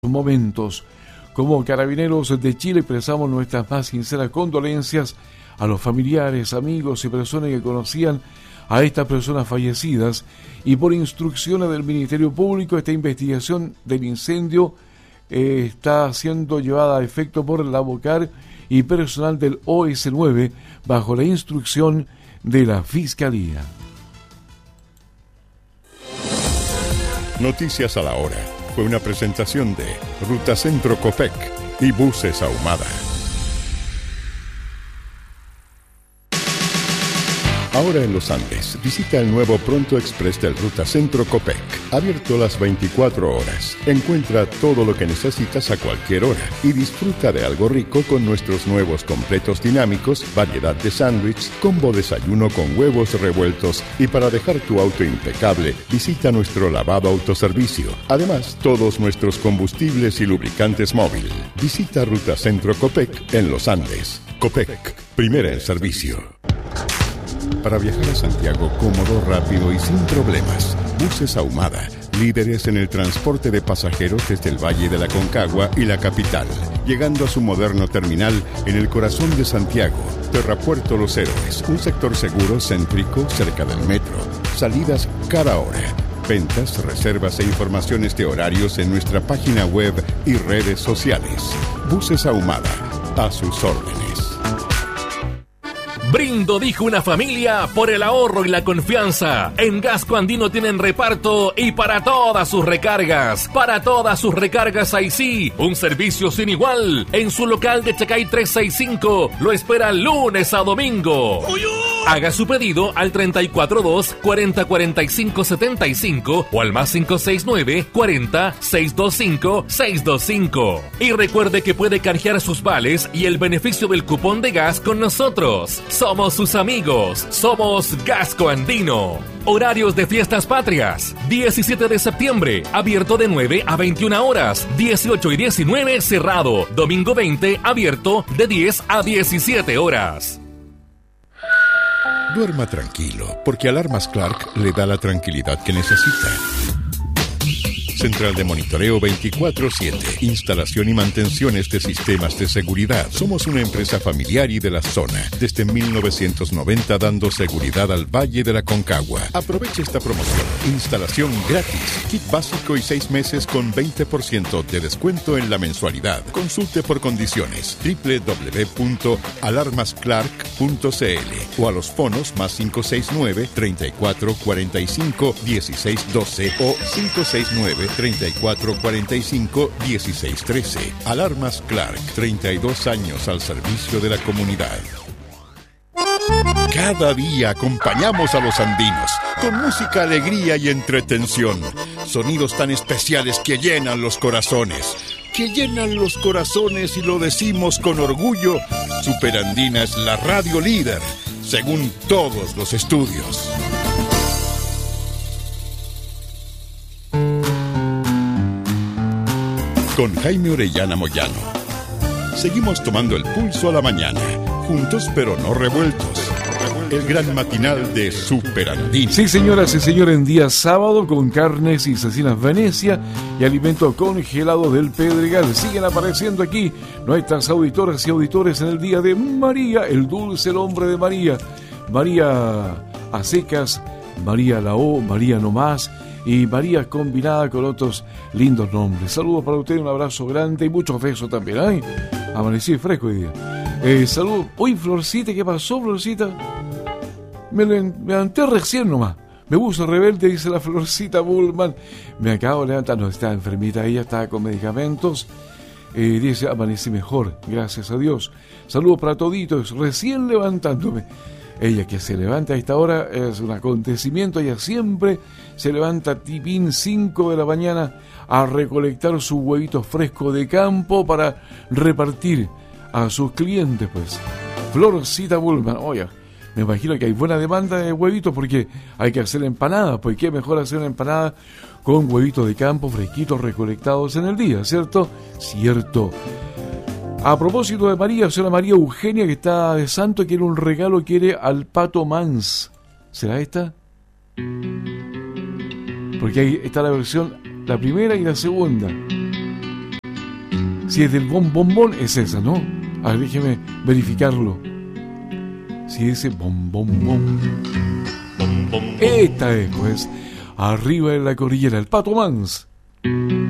momentos. Como Carabineros de Chile expresamos nuestras más sinceras condolencias a los familiares, amigos y personas que conocían a estas personas fallecidas, y por instrucciones del Ministerio Público esta investigación del incendio está siendo llevada a efecto por la VOCAR y personal del OS9 bajo la instrucción de la Fiscalía. Noticias a la hora. Fue una presentación de Ruta Centro Copec y Buses Ahumada. Ahora en los Andes, visita el nuevo Pronto Express del Ruta Centro Copec, abierto las 24 horas. Encuentra todo lo que necesitas a cualquier hora y disfruta de algo rico con nuestros nuevos completos dinámicos, variedad de sándwich, combo desayuno con huevos revueltos, y para dejar tu auto impecable, visita nuestro lavado autoservicio. Además, todos nuestros combustibles y lubricantes móvil. Visita Ruta Centro Copec en los Andes. Copec, primera en servicio. Para viajar a Santiago cómodo, rápido y sin problemas, Buses Ahumada, líderes en el transporte de pasajeros desde el Valle de la Concagua y la capital, llegando a su moderno terminal en el corazón de Santiago, Terrapuerto Los Héroes, un sector seguro, céntrico, cerca del metro, salidas cada hora. Ventas, reservas e informaciones de horarios en nuestra página web y redes sociales. Buses Ahumada, a sus órdenes. Brindo, dijo una familia, por el ahorro y la confianza. En Gasco Andino tienen reparto y para todas sus recargas. Para todas sus recargas, ahí sí, un servicio sin igual. En su local de Chacay 365 lo espera lunes a domingo. Haga su pedido al 342-4045-75 o al más 569-40-625-625. Y recuerde que puede canjear sus vales y el beneficio del cupón de gas con nosotros. Somos sus amigos, somos Gasco Andino. Horarios de fiestas patrias: 17 de septiembre, abierto de 9 a 21 horas, 18 y 19 cerrado, domingo 20 abierto de 10 a 17 horas. Duerma tranquilo, porque Alarmas Clark le da la tranquilidad que necesita. Central de monitoreo 24/7. Instalación y mantenciones de sistemas de seguridad. Somos una empresa familiar y de la zona. Desde 1990 dando seguridad al Valle de la Concagua. Aproveche esta promoción. Instalación gratis. Kit básico y 6 meses con 20% de descuento en la mensualidad. Consulte por condiciones. www.alarmasclark.cl o a los fonos más 569-3445-1612 o 569-3445-1613. Alarmas Clark, 32 años al servicio de la comunidad. Cada día acompañamos a los andinos con música, alegría y entretención. Sonidos tan especiales que llenan los corazones. Que llenan los corazones, y lo decimos con orgullo. Superandina es la radio líder, según todos los estudios. Con Jaime Orellana Moyano. Seguimos tomando el pulso a la mañana, juntos pero no revueltos. El gran matinal de Superandina. Sí, señoras y señores, en día sábado, con carnes y cecinas Venecia y alimentos congelados del Pedregal. Siguen apareciendo aquí nuestras auditoras y auditores en el día de María, el dulce nombre de María. María a secas, María a la O, María no más, y María combinada con otros lindos nombres. Saludos para usted, un abrazo grande y muchos besos también. Ay, amanecí fresco hoy día. Saludos. Hoy, Florcita, ¿qué pasó, Florcita? Me levanté recién nomás. Me puso rebelde, dice la Florcita Bullman. Me acabo de levantar, no, está enfermita, ella estaba con medicamentos. Dice, amanecí mejor, gracias a Dios. Saludos para toditos, recién levantándome. Ella que se levanta a esta hora es un acontecimiento. Ella siempre se levanta tipín 5 de la mañana a recolectar sus huevitos frescos de campo para repartir a sus clientes, pues. Florcita Bullman, oye, me imagino que hay buena demanda de huevitos porque hay que hacer empanadas, pues qué mejor hacer una empanada con huevitos de campo fresquitos recolectados en el día, ¿cierto? Cierto. A propósito de María, señora María Eugenia, que está de santo, quiere un regalo, quiere al Pato Mans. ¿Será esta? Porque ahí está la versión, la primera y la segunda. Si es del bom bom bom, es esa, ¿no? A ver, déjeme verificarlo. Si ese bom bom bom. Esta es, pues, arriba en la cordillera, el Pato Mans.